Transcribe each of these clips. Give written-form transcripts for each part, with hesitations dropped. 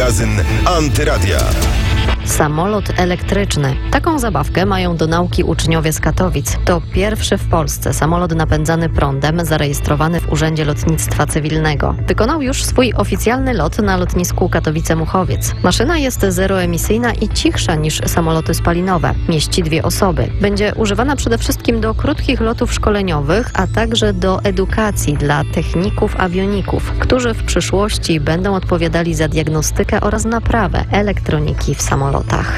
Magazyn Antyradia. Samolot elektryczny. Taką zabawkę mają do nauki uczniowie z Katowic. To pierwszy w Polsce samolot napędzany prądem, zarejestrowany w Urzędzie Lotnictwa Cywilnego. Wykonał już swój oficjalny lot na lotnisku Katowice-Muchowiec. Maszyna jest zeroemisyjna i cichsza niż samoloty spalinowe. Mieści 2 osoby. Będzie używana przede wszystkim do krótkich lotów szkoleniowych, a także do edukacji dla techników awioników, którzy w przyszłości będą odpowiadali za diagnostykę oraz naprawę elektroniki w samolotach.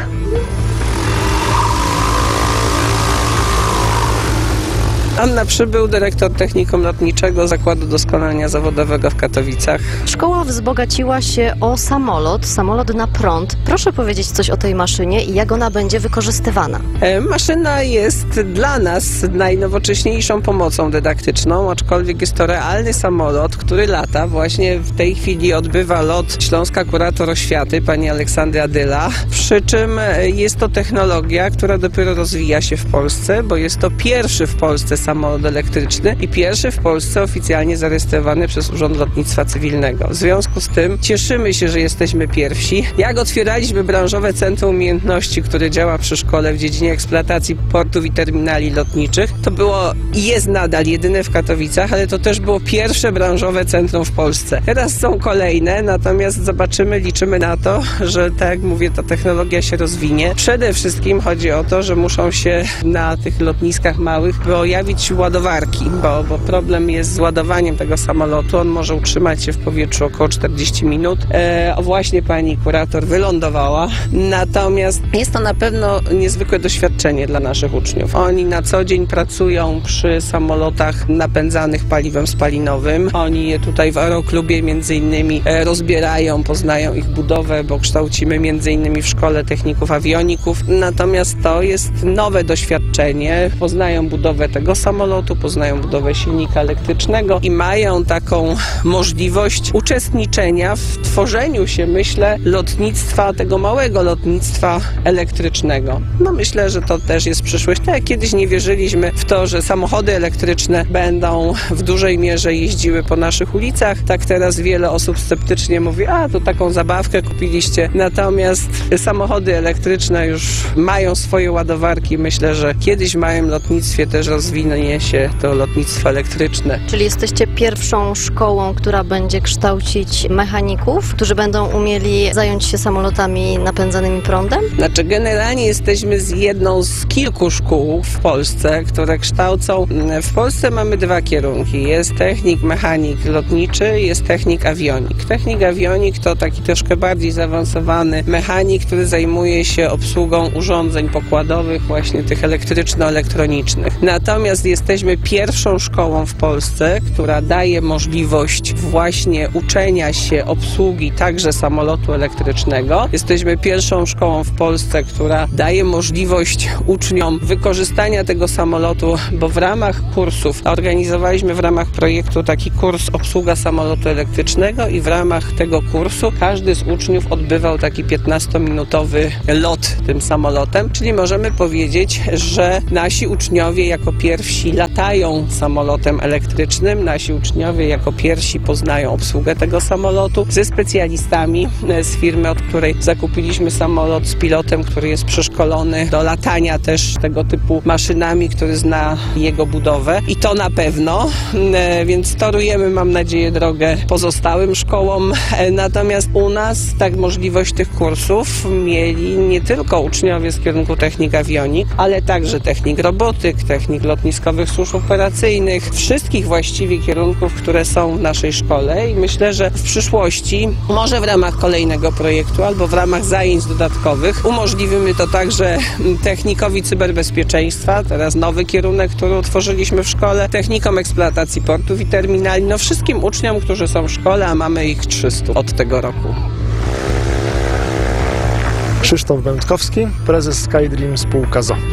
Anna Przybył, dyrektor Technikum Lotniczego Zakładu Doskonalenia Zawodowego w Katowicach. Szkoła wzbogaciła się o samolot na prąd. Proszę powiedzieć coś o tej maszynie i jak ona będzie wykorzystywana. Maszyna jest dla nas najnowocześniejszą pomocą dydaktyczną, aczkolwiek jest to realny samolot, który lata. Właśnie w tej chwili odbywa lot śląska kurator oświaty, pani Aleksandra Dyla. Przy czym jest to technologia, która dopiero rozwija się w Polsce, bo jest to pierwszy w Polsce samolot elektryczny i pierwszy w Polsce oficjalnie zarejestrowany przez Urząd Lotnictwa Cywilnego. W związku z tym cieszymy się, że jesteśmy pierwsi. Jak otwieraliśmy branżowe Centrum Umiejętności, które działa przy szkole w dziedzinie eksploatacji portów i terminali lotniczych, to było i jest nadal jedyne w Katowicach, ale to też było pierwsze branżowe centrum w Polsce. Teraz są kolejne, natomiast zobaczymy, liczymy na to, że tak jak mówię, ta technologia się rozwinie. Przede wszystkim chodzi o to, że muszą się na tych lotniskach małych pojawić ładowarki, bo problem jest z ładowaniem tego samolotu. On może utrzymać się w powietrzu około 40 minut. Właśnie pani kurator wylądowała. Natomiast jest to na pewno niezwykłe doświadczenie dla naszych uczniów. Oni na co dzień pracują przy samolotach napędzanych paliwem spalinowym. Oni je tutaj w Aeroklubie między innymi rozbierają, poznają ich budowę, bo kształcimy między innymi w Szkole Techników Awioników. Natomiast to jest nowe doświadczenie. Poznają budowę tego samolotu, poznają budowę silnika elektrycznego i mają taką możliwość uczestniczenia w tworzeniu się, myślę, lotnictwa, tego małego lotnictwa elektrycznego. No myślę, że to też jest przyszłość. Tak jak kiedyś nie wierzyliśmy w to, że samochody elektryczne będą w dużej mierze jeździły po naszych ulicach, tak teraz wiele osób sceptycznie mówi, to taką zabawkę kupiliście. Natomiast samochody elektryczne już mają swoje ładowarki. Myślę, że kiedyś w małym lotnictwie też rozwinie się to lotnictwo elektryczne. Czyli jesteście pierwszą szkołą, która będzie kształcić mechaników, którzy będą umieli zająć się samolotami napędzanymi prądem? Znaczy generalnie jesteśmy z jedną z kilku szkół w Polsce, które kształcą. W Polsce mamy 2 kierunki. Jest technik mechanik lotniczy, jest technik awionik. Technik awionik to taki troszkę bardziej zaawansowany mechanik, który zajmuje się obsługą urządzeń pokładowych, właśnie tych elektryczno-elektronicznych. Natomiast jesteśmy pierwszą szkołą w Polsce, która daje możliwość właśnie uczenia się obsługi także samolotu elektrycznego. Jesteśmy pierwszą szkołą w Polsce, która daje możliwość uczniom wykorzystania tego samolotu, bo w ramach kursów organizowaliśmy w ramach projektu taki kurs obsługa samolotu elektrycznego i w ramach tego kursu każdy z uczniów odbywał taki 15-minutowy lot tym samolotem, czyli możemy powiedzieć, że nasi uczniowie jako pierwsi latają samolotem elektrycznym, nasi uczniowie jako pierwsi poznają obsługę tego samolotu ze specjalistami z firmy, od której zakupiliśmy samolot, z pilotem, który jest przeszkolony do latania też tego typu maszynami, który zna jego budowę i to na pewno, więc torujemy, mam nadzieję, drogę pozostałym szkołom. Natomiast u nas tak możliwość tych kursów mieli nie tylko uczniowie z kierunku technik awionik, ale także technik robotyk, technik lotniskowych służb operacyjnych, wszystkich właściwie kierunków, które są w naszej szkole i myślę, że w przyszłości, może w ramach kolejnego projektu albo w ramach zajęć dodatkowych umożliwimy to także technikowi cyberbezpieczeństwa, teraz nowy kierunek, który utworzyliśmy w szkole, technikom eksploatacji portów i terminali, wszystkim uczniom, którzy są w szkole, a mamy ich 300 od tego roku. Krzysztof Będkowski, prezes SkyDream spółka ZO.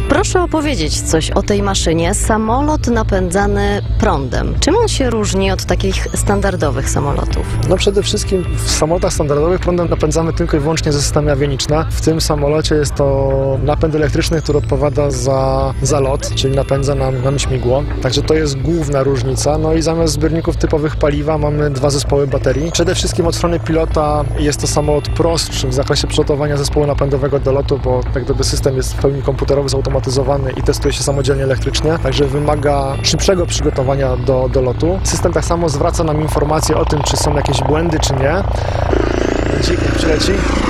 Proszę opowiedzieć coś o tej maszynie. Samolot napędzany prądem. Czym on się różni od takich standardowych samolotów? No przede wszystkim w samolotach standardowych prądem napędzamy tylko i wyłącznie ze systemy awioniczne. W tym samolocie jest to napęd elektryczny, który odpowiada za lot, czyli napędza nam śmigło. Także to jest główna różnica. No i zamiast zbiorników typowych paliwa mamy dwa zespoły baterii. Przede wszystkim od strony pilota jest to samolot prostszy w zakresie przygotowania zespołu napędowego do lotu, bo tak gdyby system jest w pełni komputerowy, zautomatyzowany i testuje się samodzielnie elektrycznie, także wymaga szybszego przygotowania do lotu. System tak samo zwraca nam informacje o tym, czy są jakieś błędy, czy nie. Dzik przyleci.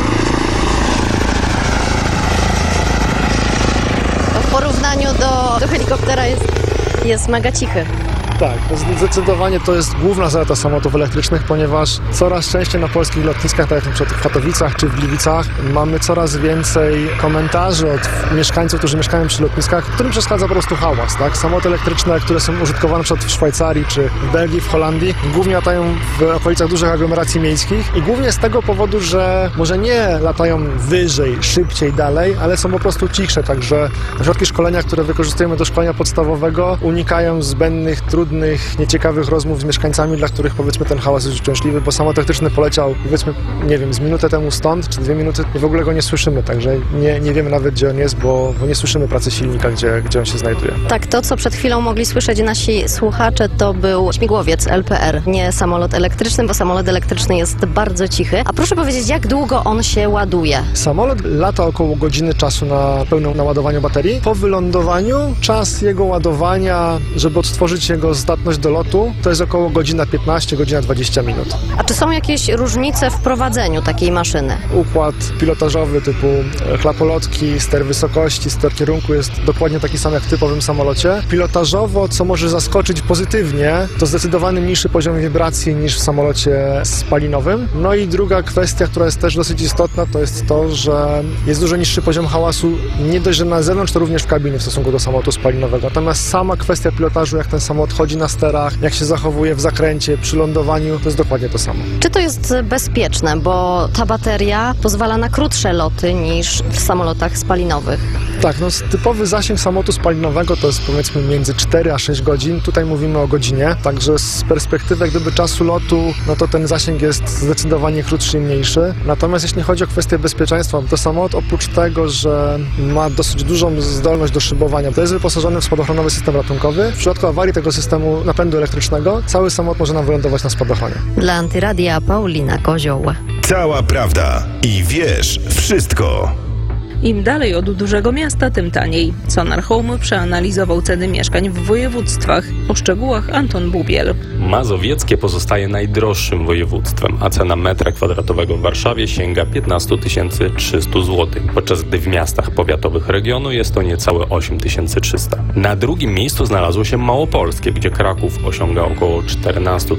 W porównaniu do helikoptera jest mega cichy. Tak, zdecydowanie to jest główna zaleta samolotów elektrycznych, ponieważ coraz częściej na polskich lotniskach, tak jak na przykład w Katowicach czy w Gliwicach, mamy coraz więcej komentarzy od mieszkańców, którzy mieszkają przy lotniskach, którym przeszkadza po prostu hałas. Tak? Samoloty elektryczne, które są użytkowane na przykład w Szwajcarii czy w Belgii, w Holandii, głównie latają w okolicach dużych aglomeracji miejskich i głównie z tego powodu, że może nie latają wyżej, szybciej, dalej, ale są po prostu cichsze, także środki szkolenia, które wykorzystujemy do szkolenia podstawowego, unikają zbędnych, trudnych, nieciekawych rozmów z mieszkańcami, dla których powiedzmy ten hałas jest uciążliwy, bo samolot elektryczny poleciał powiedzmy, nie wiem, z minutę temu stąd, czy 2 minuty i w ogóle go nie słyszymy, także nie wiemy nawet, gdzie on jest, bo nie słyszymy pracy silnika, gdzie on się znajduje. Tak, to co przed chwilą mogli słyszeć nasi słuchacze, to był śmigłowiec LPR, nie samolot elektryczny, bo samolot elektryczny jest bardzo cichy. A proszę powiedzieć, jak długo on się ładuje? Samolot lata około godziny czasu na pełnym naładowaniu baterii. Po wylądowaniu czas jego ładowania, żeby odtworzyć jego zdatność do lotu, to jest około godzina 15, godzina 20 minut. A czy są jakieś różnice w prowadzeniu takiej maszyny? Układ pilotażowy typu klapolotki, ster wysokości, ster kierunku jest dokładnie taki sam jak w typowym samolocie. Pilotażowo, co może zaskoczyć pozytywnie, to zdecydowanie mniejszy poziom wibracji niż w samolocie spalinowym. No i druga kwestia, która jest też dosyć istotna, to jest to, że jest dużo niższy poziom hałasu, nie dość, że na zewnątrz, to również w kabinie w stosunku do samolotu spalinowego. Natomiast sama kwestia pilotażu, jak ten samolot chodzi na sterach, jak się zachowuje w zakręcie, przy lądowaniu, to jest dokładnie to samo. Czy to jest bezpieczne, bo ta bateria pozwala na krótsze loty niż w samolotach spalinowych? Tak, no typowy zasięg samolotu spalinowego to jest powiedzmy między 4 a 6 godzin, tutaj mówimy o godzinie, także z perspektywy jak gdyby czasu lotu, no to ten zasięg jest zdecydowanie krótszy i mniejszy. Natomiast jeśli chodzi o kwestię bezpieczeństwa, to samolot oprócz tego, że ma dosyć dużą zdolność do szybowania, to jest wyposażony w spadochronowy system ratunkowy. W przypadku awarii tego systemu napędu elektrycznego cały samolot może nam wylądować na spadochronie. Dla Antyradia Paulina Kozioł. Cała prawda i wiesz wszystko. Im dalej od dużego miasta, tym taniej. Sonar Home przeanalizował ceny mieszkań w województwach. O szczegółach Anton Bubiel. Mazowieckie pozostaje najdroższym województwem, a cena metra kwadratowego w Warszawie sięga 15 300 zł, podczas gdy w miastach powiatowych regionu jest to niecałe 8 300. Na drugim miejscu znalazło się Małopolskie, gdzie Kraków osiąga około 14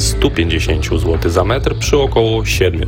150 zł za metr przy około 7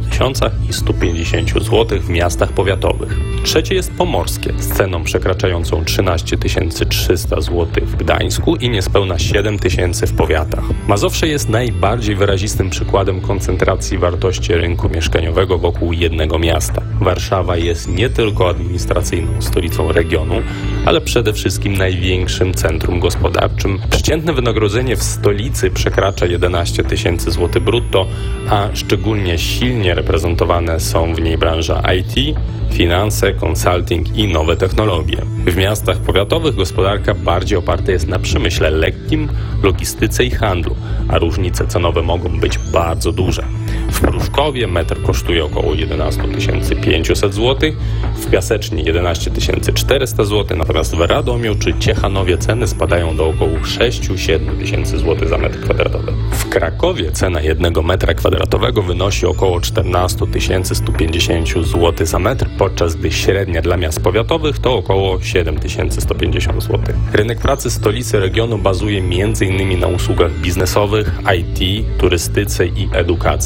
150 zł w miastach powiatowych. Trzecie jest Pomorskie z ceną przekraczającą 13 300 zł w Gdańsku i niespełna 7 000 w powiatach. Mazowsze jest najbardziej wyrazistym przykładem koncentracji wartości rynku mieszkaniowego wokół jednego miasta. Warszawa jest nie tylko administracyjną stolicą regionu, ale przede wszystkim największym centrum gospodarczym. Przeciętne wynagrodzenie w stolicy przekracza 11 000 zł brutto, a szczególnie silnie reprezentowane są w niej branża IT, finanse, consulting i nowe technologie. W miastach powiatowych gospodarka bardziej oparta jest na przemyśle lekkim, logistyce i handlu, a różnice cenowe mogą być bardzo duże. W Pruszkowie metr kosztuje około 11 500 zł, w Piasecznie 11 400 zł, natomiast w Radomiu czy Ciechanowie ceny spadają do około 6-7 tysięcy zł za metr kwadratowy. W Krakowie cena 1 metra kwadratowego wynosi około 14 150 zł za metr, podczas gdy średnia dla miast powiatowych to około 7 150 zł. Rynek pracy stolicy regionu bazuje m.in. na usługach biznesowych, IT, turystyce i edukacji,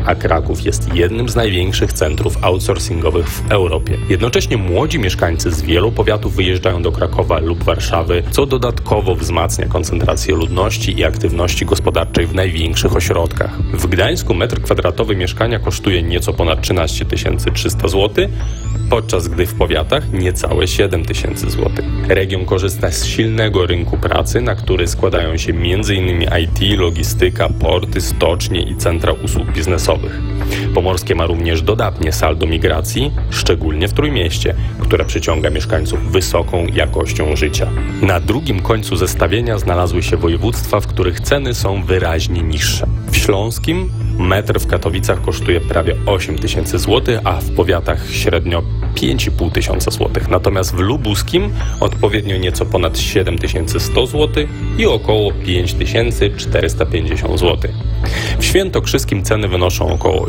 a Kraków jest jednym z największych centrów outsourcingowych w Europie. Jednocześnie młodzi mieszkańcy z wielu powiatów wyjeżdżają do Krakowa lub Warszawy, co dodatkowo wzmacnia koncentrację ludności i aktywności gospodarczej w największych ośrodkach. W Gdańsku metr kwadratowy mieszkania kosztuje nieco ponad 13 300 zł, podczas gdy w powiatach niecałe 7 tysięcy zł. Region korzysta z silnego rynku pracy, na który składają się m.in. IT, logistyka, porty, stocznie i centra usług biznesowych. Pomorskie ma również dodatnie saldo migracji, szczególnie w Trójmieście, które przyciąga mieszkańców wysoką jakością życia. Na drugim końcu zestawienia znalazły się województwa, w których ceny są wyraźnie niższe. W Śląskim metr w Katowicach kosztuje prawie 8 tysięcy zł, a w powiatach średnio 5,5 tysiąca złotych. Natomiast w Lubuskim odpowiednio nieco ponad 7100 zł i około 5450 zł. W Świętokrzyskim ceny wynoszą około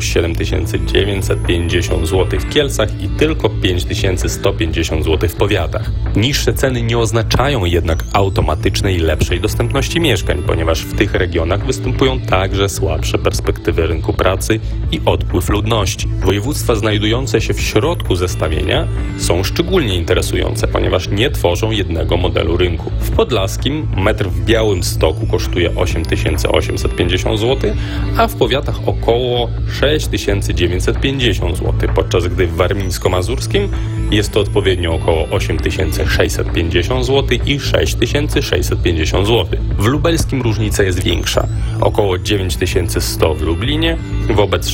7950 zł w Kielcach i tylko 5150 zł w powiatach. Niższe ceny nie oznaczają jednak automatycznej lepszej dostępności mieszkań, ponieważ w tych regionach występują także słabsze perspektywy rynku pracy i odpływ ludności. Województwa znajdujące się w środku zestawienia są szczególnie interesujące, ponieważ nie tworzą jednego modelu rynku. W Podlaskim metr w Białymstoku kosztuje 8850 zł, a w powiatach około 6950 zł, podczas gdy w Warmińsko-Mazurskim jest to odpowiednio około 8650 zł i 6650 zł. W Lubelskim różnica jest większa, około 9100 w Lublinie wobec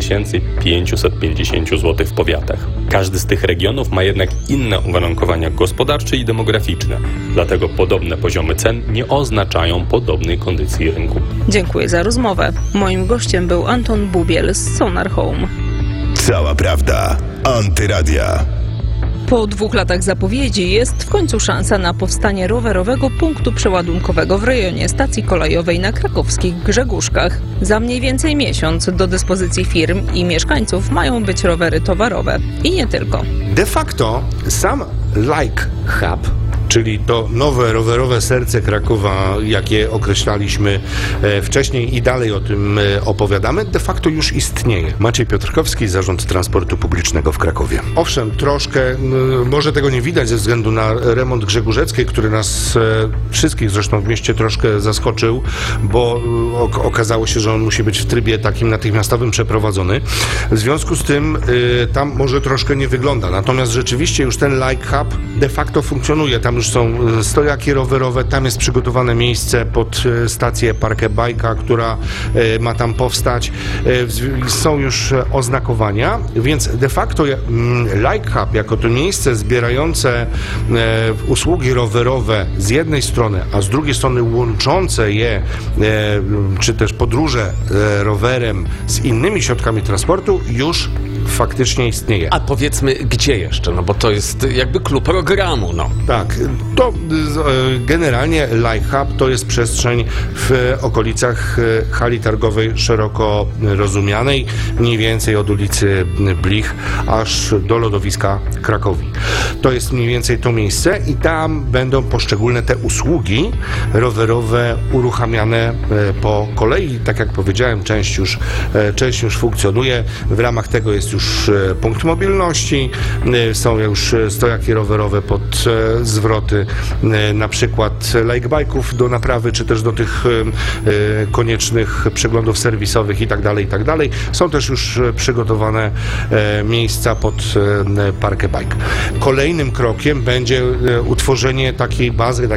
6550 zł w powiatach. Każdy z tych regionów ma jednak inne uwarunkowania gospodarcze i demograficzne, dlatego podobne poziomy cen nie oznaczają podobnej kondycji rynku. Dziękuję za rozmowę. Moim gościem był Anton Bubiel z Sonar Home. Cała prawda. Antyradia. Po 2 latach zapowiedzi jest w końcu szansa na powstanie rowerowego punktu przeładunkowego w rejonie stacji kolejowej na krakowskich Grzegórzkach. Za mniej więcej miesiąc do dyspozycji firm i mieszkańców mają być rowery towarowe. I nie tylko. De facto sam Like Hub, czyli to nowe rowerowe serce Krakowa, jakie określaliśmy wcześniej i dalej o tym opowiadamy, de facto już istnieje. Maciej Piotrkowski, Zarząd Transportu Publicznego w Krakowie. Owszem, troszkę, może tego nie widać ze względu na remont Grzegórzeckiej, który nas wszystkich zresztą w mieście troszkę zaskoczył, bo okazało się, że on musi być w trybie takim natychmiastowym przeprowadzony. W związku z tym tam może troszkę nie wygląda. Natomiast rzeczywiście już ten Like Hub de facto funkcjonuje. Tam już są stojaki rowerowe, tam jest przygotowane miejsce pod stację Parkę Bajka, która ma tam powstać. Są już oznakowania, więc de facto Like Hub jako to miejsce zbierające usługi rowerowe z jednej strony, a z drugiej strony łączące je, czy też podróże rowerem z innymi środkami transportu już faktycznie istnieje. A powiedzmy, gdzie jeszcze? No bo to jest jakby klub programu, no. Tak, to generalnie Like Hub to jest przestrzeń w okolicach hali targowej szeroko rozumianej, mniej więcej od ulicy Blich aż do lodowiska Krakowi. To jest mniej więcej to miejsce i tam będą poszczególne te usługi rowerowe uruchamiane po kolei. Tak jak powiedziałem, część już funkcjonuje. W ramach tego jest już punkt mobilności, są już stojaki rowerowe pod zwroty, na przykład like bike'ów do naprawy, czy też do tych koniecznych przeglądów serwisowych i tak dalej. Są też już przygotowane miejsca pod Parkę Bike. Kolejnym krokiem będzie utworzenie takiej bazy,